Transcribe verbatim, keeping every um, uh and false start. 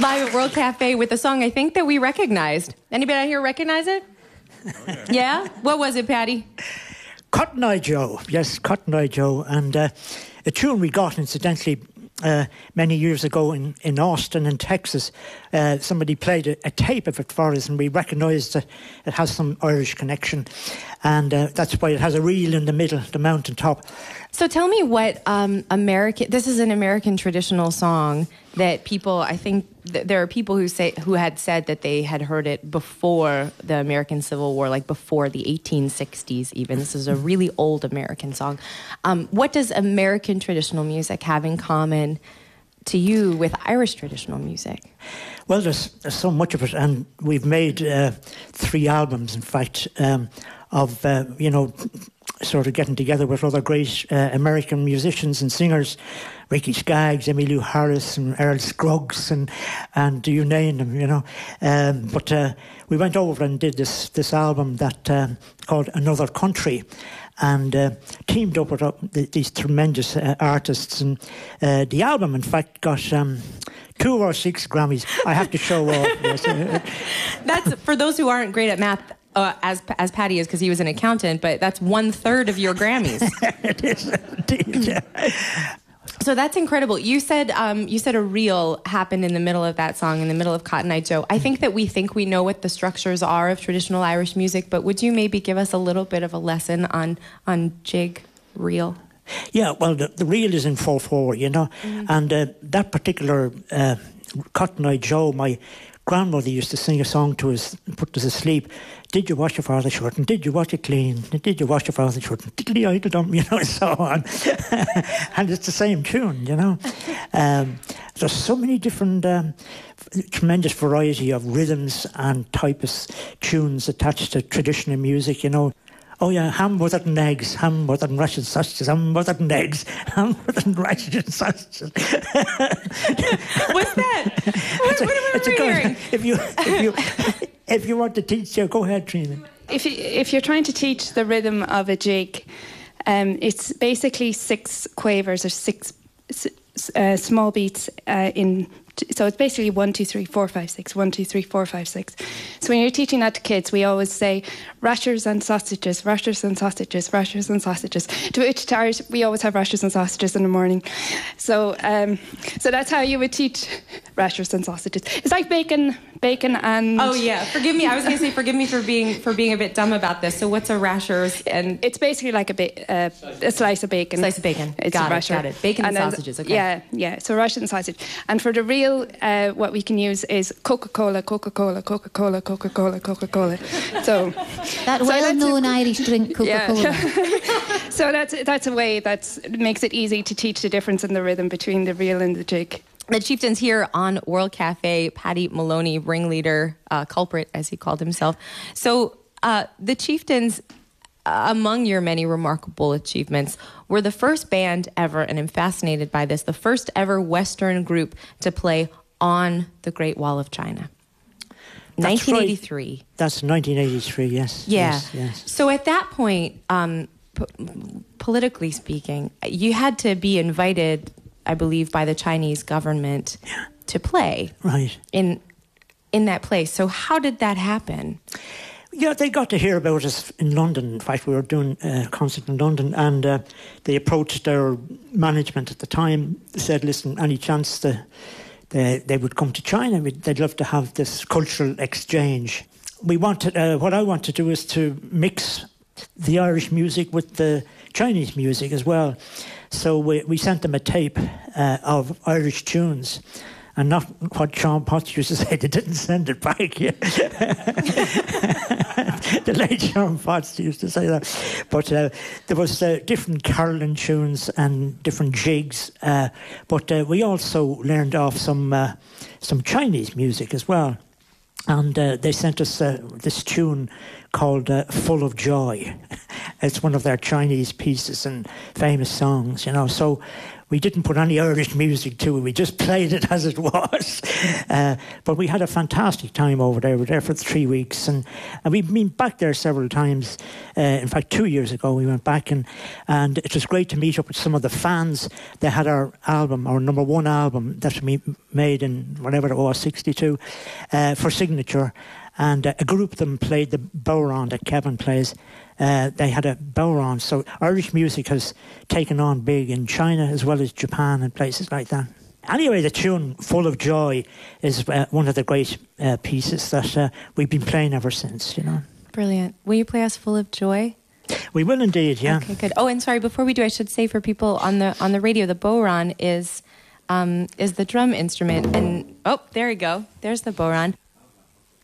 live at World Cafe with a song I think that we recognized. Anybody out here recognize it? Oh, yeah. Yeah? What was it, Paddy? Cotton Eye Joe. Yes, Cotton Eye Joe. And uh, a tune we got, incidentally, uh, many years ago in, in Austin, in Texas. Uh, somebody played a, a tape of it for us, and we recognised that it has some Irish connection. And uh, that's why it has a reel in the middle, the mountaintop. So tell me what um, American... This is an American traditional song that people... I think th- there are people who say who had said that they had heard it before the American Civil War, like before the eighteen sixties even. This is a really old American song. Um, what does American traditional music have in common to you with Irish traditional music? Well, there's, there's so much of it, and we've made uh, three albums, in fact, um, of, uh, you know... sort of getting together with other great uh, American musicians and singers, Ricky Skaggs, Emmylou Harris, and Earl Scruggs, and and you name them, you know. Um, but uh, we went over and did this this album that um, called Another Country, and uh, teamed up with uh, the, these tremendous uh, artists. And uh, the album, in fact, got um, two or six Grammys. I have to show off. Yes. That's for those who aren't great at math. Uh, as as Paddy is, because he was an accountant, but that's one third of your Grammys. It is indeed. Yeah. So that's incredible. You said um, you said a reel happened in the middle of that song, in the middle of Cotton Eye Joe. I think that we think we know what the structures are of traditional Irish music, but would you maybe give us a little bit of a lesson on on jig reel? Yeah, well, the, the reel is in four four, you know, mm-hmm. and uh, that particular uh, Cotton Eye Joe, my grandmother used to sing a song to us, put us asleep. Did you wash your father's shirt? And did you wash it clean? And did you wash your father's shirt? And diddly idle dum, you know, and so on. And it's the same tune, you know. Um, there's so many different, um, tremendous variety of rhythms and types, tunes attached to traditional music, you know. Oh yeah, ham, butter and eggs, ham, butter and rashed sausages, ham, butter and eggs, ham, butter and rashed sausages. What's that? What, a, what am I hearing? If you, if you, if you want to teach, yeah, go ahead, Trina. If you, if you're trying to teach the rhythm of a jig, um, it's basically six quavers or six uh, small beats uh, in. So it's basically one, two, three, four, five, six. One, two, three, four, five, six. So when you're teaching that to kids, we always say rashers and sausages, rashers and sausages, rashers and sausages. To which to ours, we always have rashers and sausages in the morning. So um, so that's how you would teach rashers and sausages. It's like bacon, bacon and. Oh yeah, forgive me. I was going to say forgive me for being for being a bit dumb about this. So what's a rashers and? It's basically like a ba- uh, a slice of bacon. Slice of bacon. It's got a it. rasher. Got it. Bacon and, and sausages. Okay. Yeah, yeah. So rasher and sausage. And for the real. Uh, what we can use is Coca-Cola, Coca-Cola, Coca-Cola, Coca-Cola, Coca-Cola. So that so well-known Irish drink, Coca-Cola. Yeah. So that's that's a way that makes it easy to teach the difference in the rhythm between the reel and the jig. The Chieftains here on World Cafe. Paddy Maloney, ringleader, uh, culprit, as he called himself. So uh, the Chieftains, uh, among your many remarkable achievements, were the first band ever, and I'm fascinated by this, the first ever Western group to play on the Great Wall of China. That's nineteen eighty-three. Right. That's nineteen eighty-three, yes. Yeah. Yes, yes. So at that point, um, p- politically speaking, you had to be invited, I believe, by the Chinese government yeah. to play right. in in that place. So how did that happen? Yeah, they got to hear about us in London. In fact, we were doing a concert in London, and uh, they approached their management at the time, said, listen, any chance the, the, they would come to China, they'd love to have this cultural exchange. We wanted, uh, what I want to do is to mix the Irish music with the Chinese music as well. So we, we sent them a tape uh, of Irish tunes. And not what Sean Potts used to say, they didn't send it back yet. The late Sean Potts used to say that. But uh, there was uh, different caroling tunes and different jigs. Uh, but uh, we also learned off some uh, some Chinese music as well. And uh, they sent us uh, this tune called uh, Full of Joy. it's one of their Chinese pieces and famous songs, you know. So we didn't put any Irish music to it. We just played it as it was. Uh, but we had a fantastic time over there. We were there for three weeks. And, and we've been back there several times. Uh, in fact, two years ago, we went back. And, and it was great to meet up with some of the fans. They had our album, our number one album that we made in whatever it was, sixty-two, uh, for Signature. And uh, a group of them played the bodhrán that Kevin plays. Uh, they had a bodhrán. So Irish music has taken on big in China as well as Japan and places like that. Anyway, the tune Full of Joy is uh, one of the great uh, pieces that uh, we've been playing ever since, you know. Brilliant. Will you play us Full of Joy? We will indeed, yeah. Okay, good. Oh, and sorry, before we do, I should say for people on the on the radio, the bodhrán is um, is the drum instrument. And oh, there we go. There's the bodhrán.